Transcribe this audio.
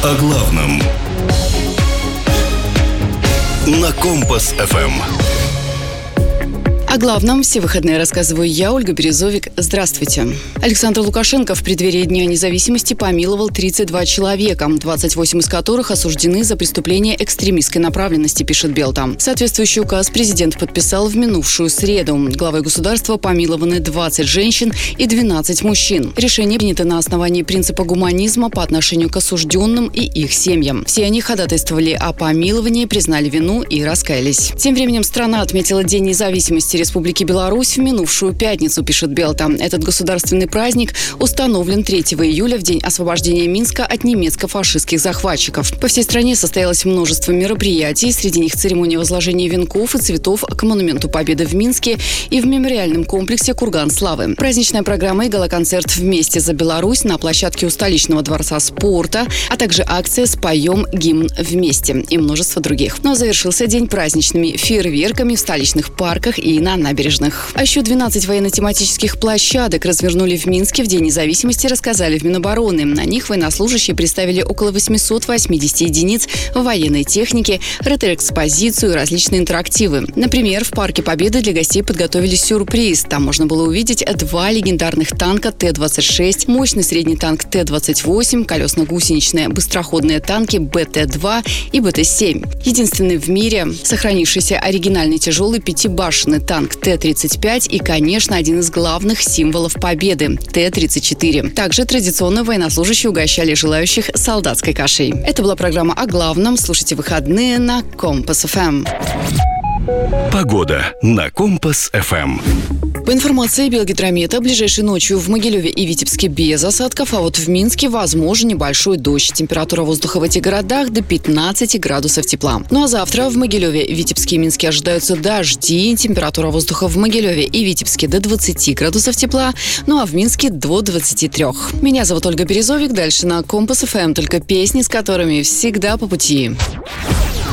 О главном на Компас ФМ. О главном все выходные рассказываю я, Ольга Березовик. Здравствуйте. Александр Лукашенко в преддверии Дня независимости помиловал 32 человека, 28 из которых осуждены за преступления экстремистской направленности, пишет Белта. Соответствующий указ президент подписал в минувшую среду. Главой государства помилованы 20 женщин и 12 мужчин. Решение принято на основании принципа гуманизма по отношению к осужденным и их семьям. Все они ходатайствовали о помиловании, признали вину и раскаялись. Тем временем страна отметила День независимости Республики Беларусь в минувшую пятницу, пишет Белта. Этот государственный праздник установлен 3 июля в день освобождения Минска от немецко-фашистских захватчиков. По всей стране состоялось множество мероприятий, среди них церемония возложения венков и цветов к монументу Победы в Минске и в мемориальном комплексе Курган Славы. Праздничная программа и гала-концерт «Вместе за Беларусь» на площадке у столичного дворца спорта, а также акция «Споем гимн вместе» и множество других. Но завершился день праздничными фейерверками в столичных парках и на набережных. А еще 12 военно-тематических площадок развернули в Минске в День независимости, рассказали в Минобороны. На них военнослужащие представили около 880 единиц военной техники, ретроэкспозицию и различные интерактивы. Например, в Парке Победы для гостей подготовили сюрприз. Там можно было увидеть 2 легендарных танка Т-26, мощный средний танк Т-28, колесно-гусеничные быстроходные танки БТ-2 и БТ-7. Единственный в мире сохранившийся оригинальный тяжелый пятибашенный танк Т-35 и, конечно, один из главных символов победы – Т-34. Также традиционно военнослужащие угощали желающих солдатской кашей. Это была программа «О главном». Слушайте выходные на Компас ФМ. Погода на Компас ФМ. По информации Белгидромета, ближайшей ночью в Могилеве и Витебске без осадков, а вот в Минске возможен небольшой дождь. Температура воздуха в этих городах до 15 градусов тепла. Ну а завтра в Могилеве, Витебске и Минске ожидаются дожди. Температура воздуха в Могилеве и Витебске до 20 градусов тепла, ну а в Минске до 23. Меня зовут Ольга Березовик. Дальше на Компас ФМ только песни, с которыми всегда по пути.